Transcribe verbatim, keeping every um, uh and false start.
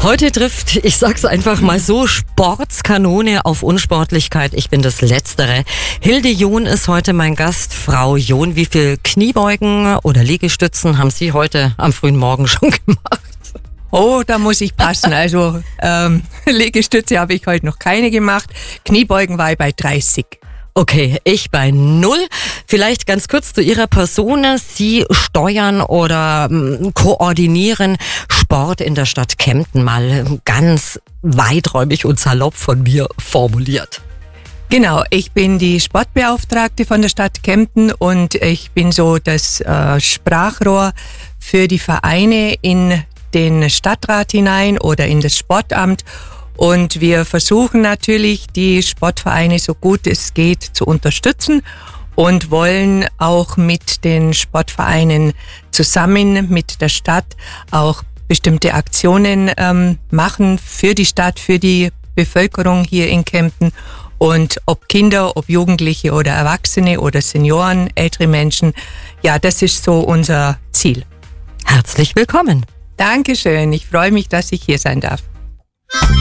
Heute trifft, ich sag's einfach mal so, Sportskanone auf Unsportlichkeit. Ich bin das Letztere. Hilde John ist heute mein Gast. Frau John, wie viel Kniebeugen oder Liegestützen haben Sie heute am frühen Morgen schon gemacht? Oh, da muss ich passen. Also ähm, Liegestütze habe ich heute noch keine gemacht. Kniebeugen war ich bei dreißig. Okay, ich bei null. Vielleicht ganz kurz zu Ihrer Person. Sie steuern oder ähm, koordinieren Sport in der Stadt Kempten, mal ganz weiträumig und salopp von mir formuliert. Genau, ich bin die Sportbeauftragte von der Stadt Kempten und ich bin so das äh, Sprachrohr für die Vereine in den Stadtrat hinein oder in das Sportamt. Und wir versuchen natürlich, die Sportvereine so gut es geht zu unterstützen und wollen auch mit den Sportvereinen zusammen mit der Stadt auch bestimmte Aktionen ähm, machen für die Stadt, für die Bevölkerung hier in Kempten. Und ob Kinder, ob Jugendliche oder Erwachsene oder Senioren, ältere Menschen, ja, das ist so unser Ziel. Herzlich willkommen. Dankeschön, ich freue mich, dass ich hier sein darf.